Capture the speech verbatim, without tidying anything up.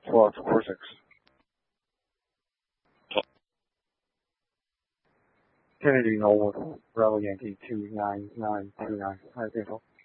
Slots four six. Kennedy Nolan, Bravo Yankee two nine nine two nine. I think so.